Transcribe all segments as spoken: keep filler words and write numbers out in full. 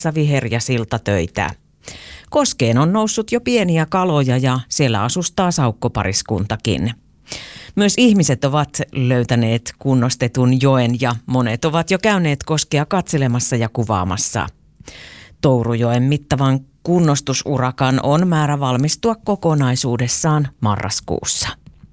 viher- ja siltatöitä. Koskeen on noussut jo pieniä kaloja ja siellä asustaa saukkopariskuntakin. Myös ihmiset ovat löytäneet kunnostetun joen ja monet ovat jo käyneet koskea katselemassa ja kuvaamassa. Tourujoen mittavan kunnostusurakan on määrä valmistua kokonaisuudessaan marraskuussa.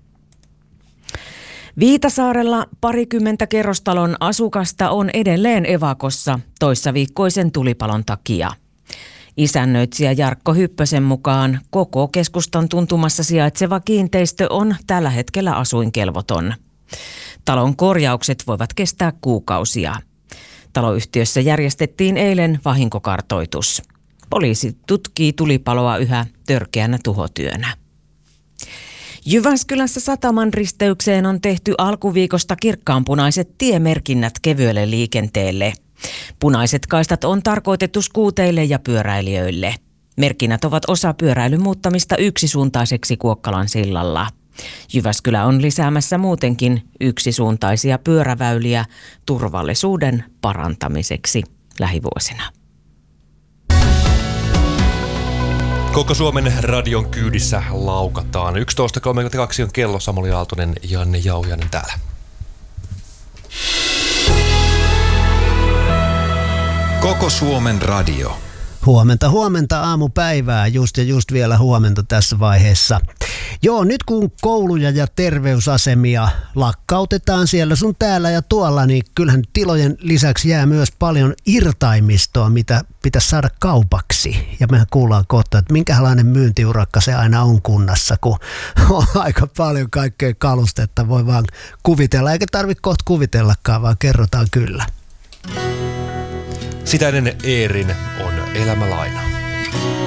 Viitasaarella parikymmentä kerrostalon asukasta on edelleen evakossa toissaviikkoisen tulipalon takia. Isännöitsijä Jarkko Hyppösen mukaan koko keskustan tuntumassa sijaitseva kiinteistö on tällä hetkellä asuinkelvoton. Talon korjaukset voivat kestää kuukausia. Taloyhtiössä järjestettiin eilen vahinkokartoitus. Poliisi tutkii tulipaloa yhä törkeänä tuhotyönä. Jyväskylässä sataman risteykseen on tehty alkuviikosta kirkkaanpunaiset tiemerkinnät kevyelle liikenteelle. Punaiset kaistat on tarkoitettu skuuteille ja pyöräilijöille. Merkinnät ovat osa pyöräilyn muuttamista yksisuuntaiseksi Kuokkalan sillalla. Jyväskylä on lisäämässä muutenkin yksisuuntaisia pyöräväyliä turvallisuuden parantamiseksi lähivuosina. Koko Suomen radion kyydissä laukataan. yksitoista kolmekymmentäkaksi on kello. Samuli Aaltonen, Janne Jauhiainen täällä. Koko Suomen radio. Huomenta, huomenta aamupäivää, just ja just vielä huomenta tässä vaiheessa. Joo, nyt kun kouluja ja terveysasemia lakkautetaan siellä sun täällä ja tuolla, niin kyllähän tilojen lisäksi jää myös paljon irtaimistoa, mitä pitäisi saada kaupaksi. Ja mehän kuullaan kohta, että minkälainen myyntiurakka se aina on kunnassa, kun on aika paljon kaikkea kalustetta, voi vaan kuvitella, eikä tarvitse kohta kuvitellakaan, vaan kerrotaan kyllä. Sitä ennen Eerin on elämälaina.